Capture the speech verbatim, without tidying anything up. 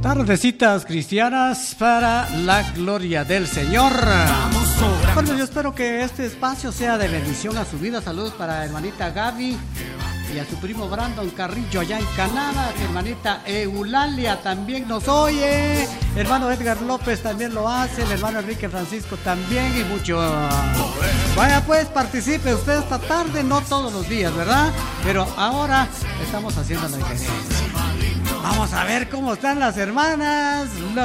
Tardecitas cristianas para la gloria del Señor. Bueno, yo espero que este espacio sea de bendición a su vida. Saludos para hermanita Gaby y a su primo Brandon Carrillo allá en Canadá. Hermanita Eulalia también nos oye. Hermano Edgar López también lo hace. El hermano Enrique Francisco también y mucho. Vaya pues, participe usted esta tarde, no todos los días, ¿verdad? Pero ahora estamos haciendo la diferencia. Vamos a ver cómo están las hermanas.